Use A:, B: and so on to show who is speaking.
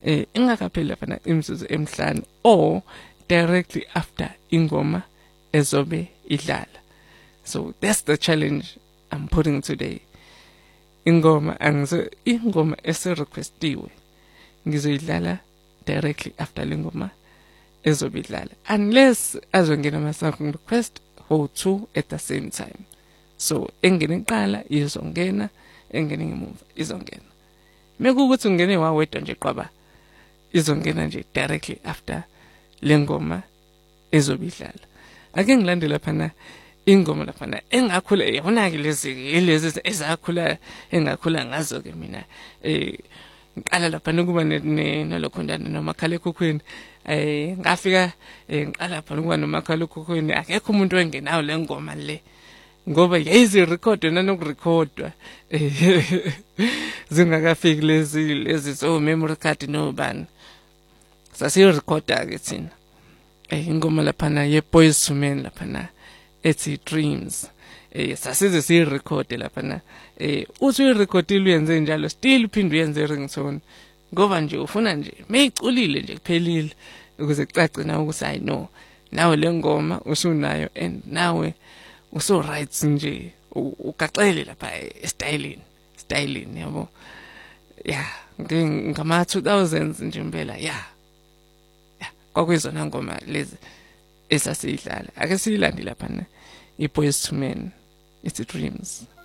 A: ingakapheli lapha imizuzu emihlanu or directly after ingoma ezobe idlala. So that's the challenge I'm putting today. Ingoma ese-requestiwe ngizoyidlala directly after lengoma ezobe idlala, unless azongena ama-song request or two at the same time. So engene iqala izongena, engene ngemuva izongena. Mekuwukuthi ungene wawedwa nje qwaba, izongena nje directly after lengoma ezobe idlala. Ake ngilande lapha ingoma lapha engakhula yona ke lezi ezakhula engakhula ngazo ke mina ngiqala lapha nokuba nalokho ndana nomakhalekhukhwini ngafika ngiqala lapha nokuba nomakhalekhukhwini akekho umuntu ongenayo lengoma le ngoba yayizi record nanokurecordwa zingakafiki lezi so memory card nobani sasirecorda ke thina ingoma lapha ye Boys to Men lapha ethi Dreams sasize sirecord lapha uthi uyirecordile uyenze njalo still uphinde uyenze ringtone ngoba nje ufuna nje meyiculile nje kuphelile ukuze kucace nawe ukuthi I know nawe lengoma usunayo and nawe uso right nje ugaxele lapha stylini yabo ngama 2000s nje impela kwakwizona ngoma lezi esasiyidlala ake siyilande lapha iBoys to Men, it's Dreams.